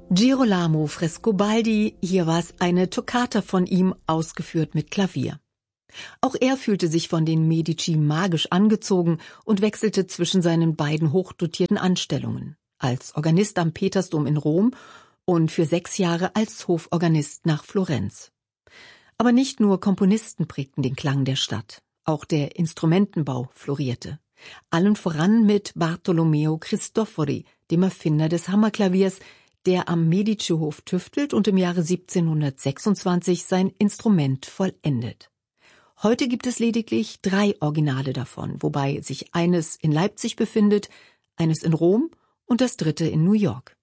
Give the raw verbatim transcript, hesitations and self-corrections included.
Girolamo Frescobaldi, hier war es eine Toccata von ihm, ausgeführt mit Klavier. Auch er fühlte sich von den Medici magisch angezogen und wechselte zwischen seinen beiden hochdotierten Anstellungen, als Organist am Petersdom in Rom und für sechs Jahre als Hoforganist nach Florenz. Aber nicht nur Komponisten prägten den Klang der Stadt, auch der Instrumentenbau florierte. Allen voran mit Bartolomeo Cristofori, dem Erfinder des Hammerklaviers, der am Medici-Hof tüftelt und im Jahre siebzehnhundertsechsundzwanzig sein Instrument vollendet. Heute gibt es lediglich drei Originale davon, wobei sich eines in Leipzig befindet, eines in Rom und das dritte in New York.